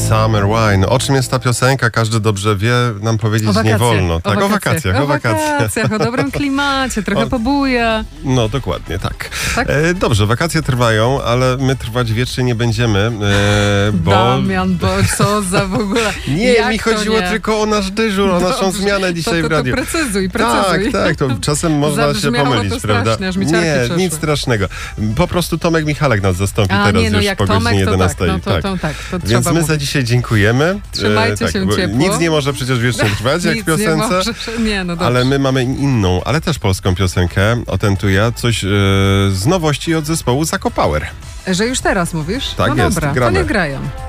Summer Wine. O czym jest ta piosenka? Każdy dobrze wie, nam powiedzieć nie wolno. Tak, o wakacjach. O dobrym klimacie, trochę pobuja. No, dokładnie, tak. Tak? Dobrze, wakacje trwają, ale my trwać wiecznie nie będziemy, bo... Damian, bo co za w ogóle... Nie, mi chodziło tylko o nasz dyżur, o naszą zmianę dzisiaj w radiu. To precyzuj. Tak, to czasem można się pomylić, to prawda? Strasznie, aż mi nie, nic strasznego. Po prostu Tomek Michalek nas zastąpi teraz już jak po godzinie 11. To Więc my za dzisiaj dziękujemy. Trzymajcie się ciepło. Nic nie może przecież wiecznie trwać, jak w piosence. Ale my mamy inną, ale też polską piosenkę. O ten tu ja, coś z nowości od zespołu Zakopower. Że już teraz mówisz? Tak jest, dobra, gramy. to nie grają.